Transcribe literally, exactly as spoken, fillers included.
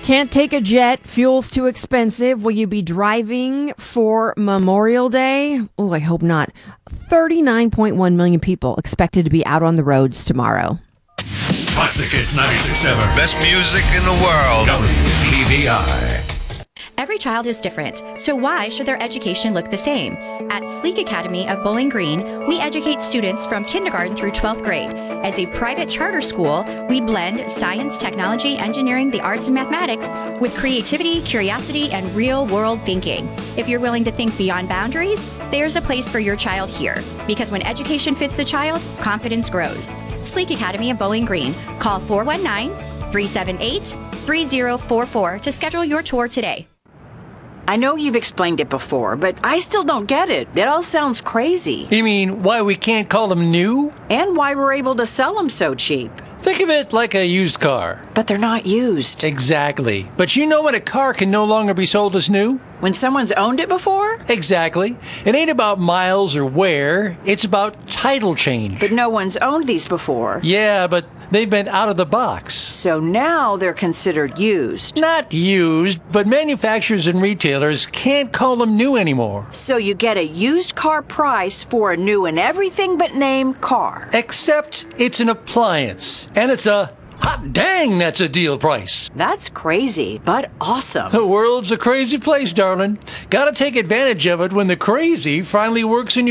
Can't take a jet. Fuel's too expensive. Will you be driving for Memorial Day? Oh, I hope not. thirty-nine point one million people expected to be out on the roads tomorrow. Classic Hits ninety-six point seven. Best music in the world. W P V I. Every child is different, so why should their education look the same? At Sleek Academy of Bowling Green, we educate students from kindergarten through twelfth grade. As a private charter school, we blend science, technology, engineering, the arts, and mathematics with creativity, curiosity, and real-world thinking. If you're willing to think beyond boundaries, there's a place for your child here. Because when education fits the child, confidence grows. Sleek Academy of Bowling Green. Call four one nine, three seven eight, three zero four four to schedule your tour today. I know you've explained it before, but I still don't get it. It all sounds crazy. You mean why we can't call them new? And why we're able to sell them so cheap. Think of it like a used car. But they're not used. Exactly. But you know when a car can no longer be sold as new? When someone's owned it before? Exactly. It ain't about miles or wear. It's about title change. But no one's owned these before. Yeah, but they've been out of the box. So now they're considered used. Not used, but manufacturers and retailers can't call them new anymore. So you get a used car price for a new and everything but name car. Except it's an appliance. And it's a hot dang, that's a deal price. That's crazy, but awesome. The world's a crazy place, darling. Gotta take advantage of it when the crazy finally works in your